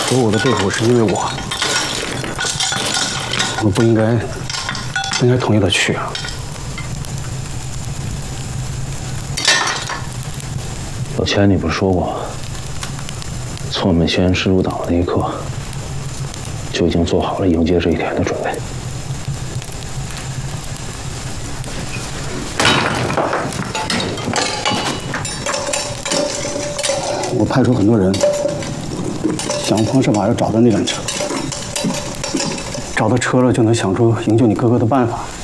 有我的对手是因为我不应该同意他去啊。 老钱，你不是说过，从我们宣誓入党的那一刻，就已经做好了迎接这一天的准备。 我派出很多人，想方设法要找到那辆车。找到车了，就能想出营救你哥哥的办法。